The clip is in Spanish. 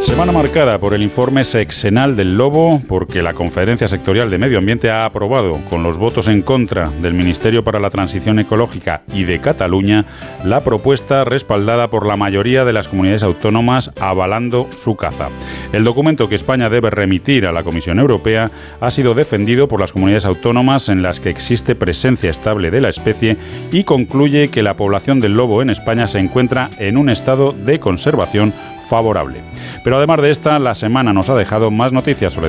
Semana marcada por el informe sexenal del lobo, porque la Conferencia Sectorial de Medio Ambiente ha aprobado, con los votos en contra del Ministerio para la Transición Ecológica y de Cataluña, la propuesta respaldada por la mayoría de las comunidades autónomas avalando su caza. El documento que España debe remitir a la Comisión Europea ha sido defendido por las comunidades autónomas en las que existe presencia estable de la especie y concluye que la población del lobo en España se encuentra en un estado de conservación favorable. Pero además de esta, la semana nos ha dejado más noticias sobre